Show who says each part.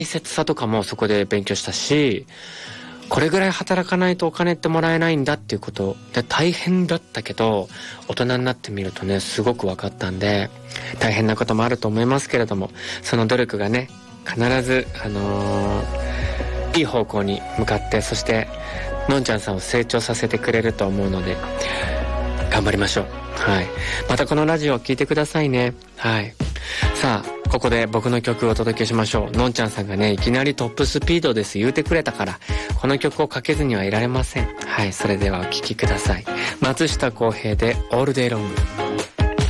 Speaker 1: 切さとかもそこで勉強したし、これぐらい働かないとお金ってもらえないんだっていうことで大変だったけど、大人になってみるとねすごく分かったんで、大変なこともあると思いますけれども、その努力がね必ずいい方向に向かって、そしてのんちゃんさんを成長させてくれると思うので頑張りましょう。はい、またこのラジオを聞いてくださいね。はい、さあここで僕の曲をお届けしましょう。のんちゃんさんがねいきなりトップスピードです言うてくれたから、この曲をかけずにはいられません。はい、それではお聴きください。松下洸平でオールデイロング。